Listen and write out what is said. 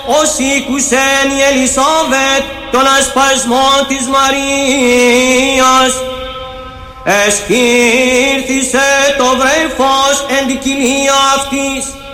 Ως ήκουσεν η Ελισάβετ τον ασπασμό της Μαρίας, εσχύρθησε το βρέφος εν την κοιλία αυτής